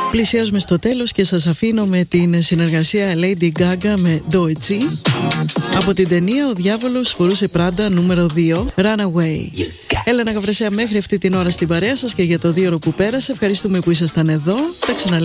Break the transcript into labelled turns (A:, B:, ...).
A: Πλησιάζουμε στο τέλος και σας αφήνω με την συνεργασία Lady Gaga με Doechii από την ταινία «Ο διάβολος φορούσε Πράντα» νούμερο 2, Runaway. Έλενα Γαβρεσέα μέχρι αυτή την ώρα στην παρέα σας και για το 2ωρο που πέρασε. Ευχαριστούμε που ήσασταν εδώ. Τα ξαναλέμε.